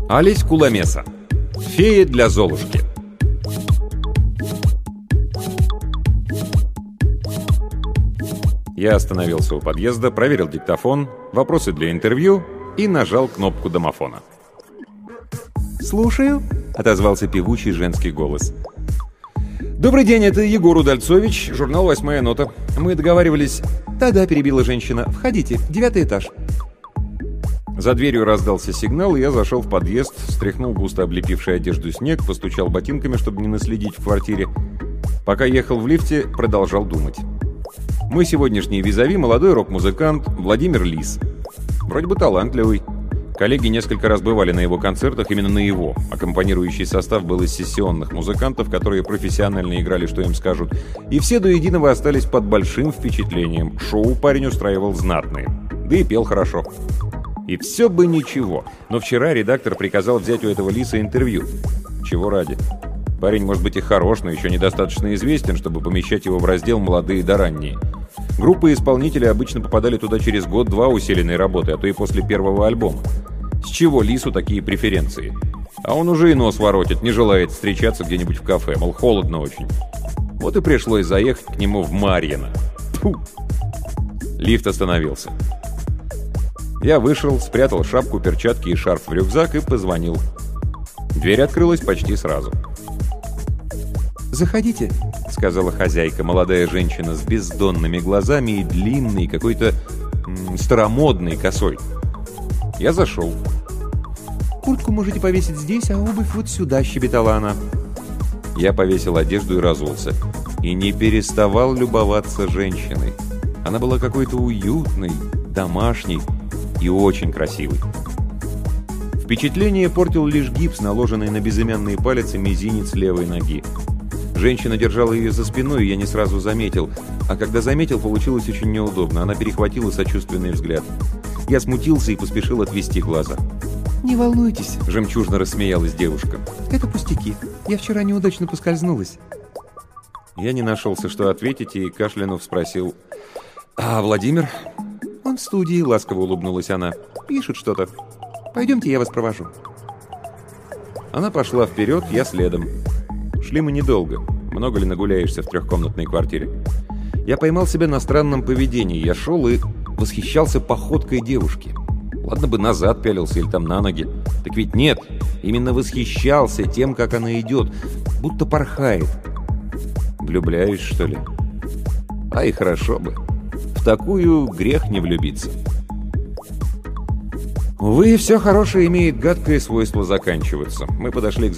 Алесь Куламеса. Фея для Золушки. Я остановился у подъезда, проверил диктофон, вопросы для интервью и нажал кнопку домофона. «Слушаю», — отозвался певучий женский голос. «Добрый день, это Егор Удальцович, журнал «Восьмая нота». Мы договаривались...» «Да-да», — перебила женщина. «Входите, 9-й этаж». За дверью раздался сигнал, и я зашел в подъезд, стряхнул густо облепивший одежду снег, постучал ботинками, чтобы не наследить в квартире. Пока ехал в лифте, продолжал думать. Мой сегодняшний визави — молодой рок-музыкант Владимир Лис. Вроде бы талантливый. Коллеги несколько раз бывали на его концертах, именно на его. Аккомпанирующий состав был из сессионных музыкантов, которые профессионально играли, что им скажут. И все до единого остались под большим впечатлением. Шоу парень устраивал знатные. Да и пел хорошо. И все бы ничего. Но вчера редактор приказал взять у этого Лиса интервью. Чего ради? Парень может быть и хорош, но еще недостаточно известен, чтобы помещать его в раздел «Молодые да ранние». Группы исполнителей обычно попадали туда через год-два усиленной работы, а то и после первого альбома. С чего Лису такие преференции? А он уже и нос воротит, не желает встречаться где-нибудь в кафе, мол, холодно очень. Вот и пришлось заехать к нему в Марьино. Фу. Лифт остановился. Я вышел, спрятал шапку, перчатки и шарф в рюкзак и позвонил. Дверь открылась почти сразу. «Заходите», — сказала хозяйка, молодая женщина с бездонными глазами и длинной, какой-то старомодной косой. Я зашел. «Куртку можете повесить здесь, а обувь вот сюда», — щебетала она. Я повесил одежду и разулся. И не переставал любоваться женщиной. Она была какой-то уютной, домашней и очень красивой. Впечатление портил лишь гипс, наложенный на безымянные палец и мизинец левой ноги. Женщина держала ее за спиной, и я не сразу заметил. А когда заметил, получилось очень неудобно. Она перехватила сочувственный взгляд. Я смутился и поспешил отвести глаза. «Не волнуйтесь», — жемчужно рассмеялась девушка. «Это пустяки. Я вчера неудачно поскользнулась». Я не нашелся, что ответить, и, кашлянув, спросил: «А Владимир?» «Он в студии», — ласково улыбнулась она. «Пишет что-то. Пойдемте, я вас провожу». Она пошла вперед, я следом. Шли мы недолго. Много ли нагуляешься в трехкомнатной квартире? Я поймал себя на странном поведении. Я шел и восхищался походкой девушки. Ладно бы назад пялился или там на ноги. Так ведь нет. Именно восхищался тем, как она идет. Будто порхает. Влюбляюсь, что ли? А и хорошо бы. В такую грех не влюбиться. Увы, все хорошее имеет гадкое свойство заканчиваться. Мы подошли к